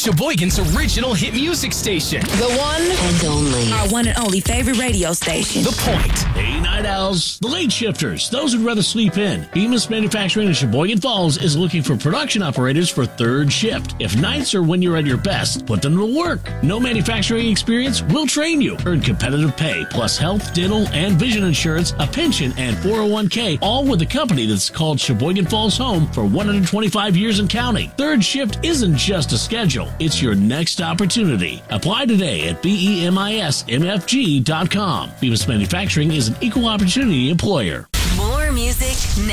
Sheboygan's original hit music station. The one and only. Our one and only favorite radio station. The Point. Hey, night owls, the late shifters, those who'd rather sleep in. Bemis Manufacturing in Sheboygan Falls is looking for production operators for third shift. If nights are when you're at your best, put them to work. No manufacturing experience? We'll train you. Earn competitive pay, plus health, dental, and vision insurance, a pension, and 401k, all with a company that's called Sheboygan Falls home for 125 years and counting. Third shift isn't just a schedule. It's your next opportunity. Apply today at BEMISMFG.com. Bemis Manufacturing is an equal opportunity employer. More music now.